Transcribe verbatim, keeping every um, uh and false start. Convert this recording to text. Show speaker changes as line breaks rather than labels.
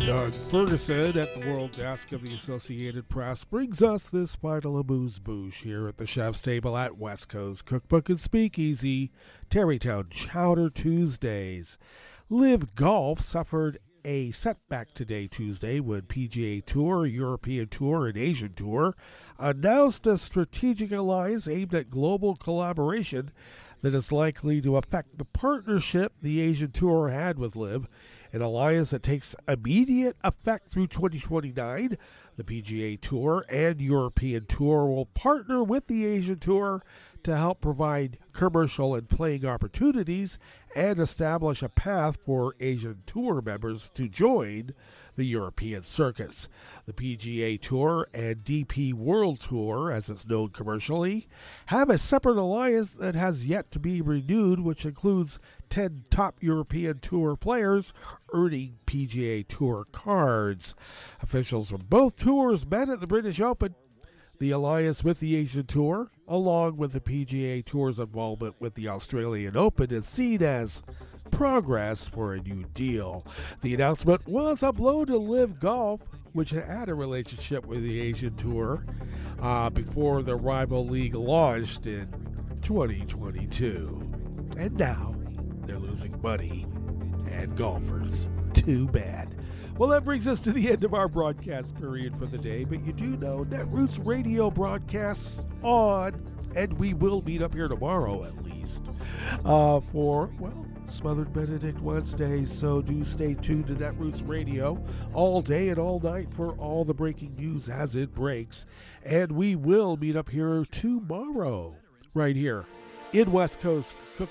Doug Ferguson at the World Desk of the Associated Press brings us this final amuse-bouche here at the Chef's Table at West Coast Cookbook and Speakeasy, Tarrytown Chowder Tuesdays. Live Golf suffered a setback today, Tuesday, when P G A Tour, European Tour, and Asian Tour announced a strategic alliance aimed at global collaboration that is likely to affect the partnership the Asian Tour had with Live, an alliance that takes immediate effect through twenty twenty-nine. The P G A Tour and European Tour will partner with the Asian Tour to help provide commercial and playing opportunities and establish a path for Asian Tour members to join the European circuits. The P G A Tour and D P World Tour, as it's known commercially, have a separate alliance that has yet to be renewed, which includes ten top European Tour players earning P G A Tour cards. Officials from both tours met at the British Open. The alliance with the Asian Tour, along with the P G A Tour's involvement with the Australian Open, is seen as progress for a new deal. The announcement was a blow to Live Golf, which had a relationship with the Asian Tour uh, before the rival league launched in twenty twenty-two. And now they're losing money and golfers. Too bad. Well, that brings us to the end of our broadcast period for the day, but you do know Netroots Radio broadcasts on, and we will meet up here tomorrow at least, uh, for, well, Smothered Benedict Wednesday, so do stay tuned to Netroots Radio all day and all night for all the breaking news as it breaks, and we will meet up here tomorrow, right here in West Coast Cook